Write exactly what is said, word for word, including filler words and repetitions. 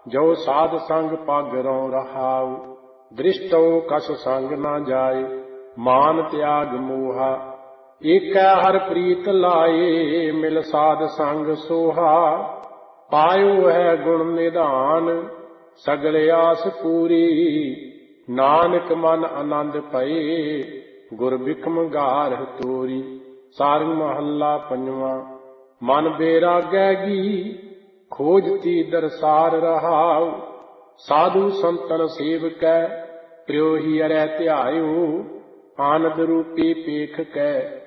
ਜੋ ਸਾਧ ਸੰਗ ਪਗ ਰਉ ਰਹਾਉ। ਦ੍ਰਿਸ਼ਟਉ ਕਸ ਸੰਗ ਨਾ ਜਾਏ, ਮਾਨ ਤਿਆਗ ਮੋਹਾ। ਏਕੈ ਹਰਿ ਪ੍ਰੀਤ ਲਾਏ, ਮਿਲ ਸਾਧ ਸੰਗ ਸੋਹਾ। ਪਾਇਓ ਹੈ ਗੁਣ ਨਿਧਾਨ, ਸਗਲ ਆਸ ਪੂਰੀ। ਨਾਨਕ ਮਨ ਆਨੰਦ ਪਏ, ਗੁਰ ਬਿਖਮ ਗਾਰਹਿ ਤੋਰੀ। ਸਾਰੰਗ ਮਹੱਲਾ ਪੰਜਵਾਂ। ਮਨ ਬੈਰਾਗੈ ਗੀ, ਖੋਜਤੀ ਦਰਸਾਰ ਰਹਾਉ। ਸਾਧੂ ਸੰਤਨ ਸੇਵਕੈ, ਪ੍ਰਿਉ ਹੀ ਅਰੈ ਧਿਆਇਓ। ਆਨੰਦ ਰੂਪੀ ਪੇਖ ਕੈ,